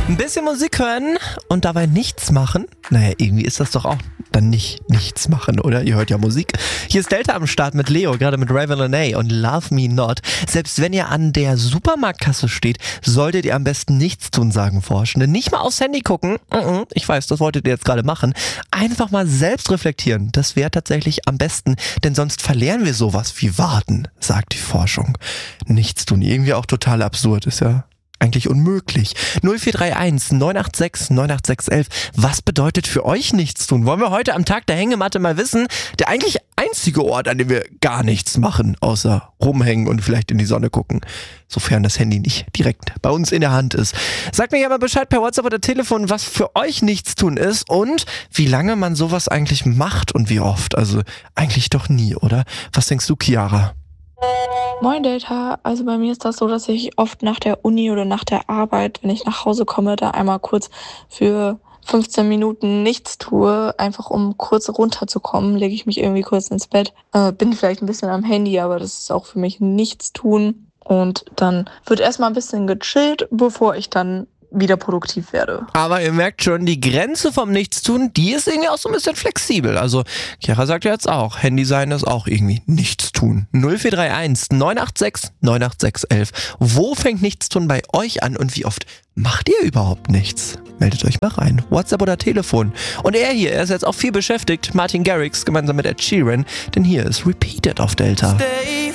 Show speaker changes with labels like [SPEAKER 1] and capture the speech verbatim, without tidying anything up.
[SPEAKER 1] Ein bisschen Musik hören und dabei nichts machen? Naja, irgendwie ist das doch auch dann nicht nichts machen, oder? Ihr hört ja Musik. Hier ist Delta am Start mit Leo, gerade mit Raven Lene und Love Me Not. Selbst wenn ihr an der Supermarktkasse steht, solltet ihr am besten nichts tun, sagen Forschende. Nicht mal aufs Handy gucken. Ich weiß, das wolltet ihr jetzt gerade machen. Einfach mal selbst reflektieren. Das wäre tatsächlich am besten, denn sonst verlieren wir sowas wie Warten, sagt die Forschung. Nichts tun, irgendwie auch total absurd, ist ja eigentlich unmöglich. null vier drei eins neun acht sechs neun acht sechs eins. Was bedeutet für euch nichts tun? Wollen wir heute am Tag der Hängematte mal wissen? Der eigentlich einzige Ort, an dem wir gar nichts machen, außer rumhängen und vielleicht in die Sonne gucken. Sofern das Handy nicht direkt bei uns in der Hand ist. Sagt mir ja mal Bescheid per WhatsApp oder Telefon, was für euch nichts tun ist und wie lange man sowas eigentlich macht und wie oft. Also eigentlich doch nie, oder? Was denkst du, Chiara?
[SPEAKER 2] Moin Delta, also bei mir ist das so, dass ich oft nach der Uni oder nach der Arbeit, wenn ich nach Hause komme, da einmal kurz für fünfzehn Minuten nichts tue, einfach um kurz runterzukommen, lege ich mich irgendwie kurz ins Bett, äh, bin vielleicht ein bisschen am Handy, aber das ist auch für mich nichts tun und dann wird erstmal ein bisschen gechillt, bevor ich dann wieder produktiv werde.
[SPEAKER 1] Aber ihr merkt schon, die Grenze vom Nichtstun, die ist irgendwie auch so ein bisschen flexibel. Also Chiara sagt ja jetzt auch, Handy sein ist auch irgendwie Nichtstun. null vier drei eins neun acht sechs neun acht sechs eins. Wo fängt Nichtstun bei euch an und wie oft macht ihr überhaupt nichts? Meldet euch mal rein. WhatsApp oder Telefon. Und er hier, er ist jetzt auch viel beschäftigt. Martin Garrix gemeinsam mit Ed Sheeran. Denn hier ist Repeated auf Delta.
[SPEAKER 3] Stay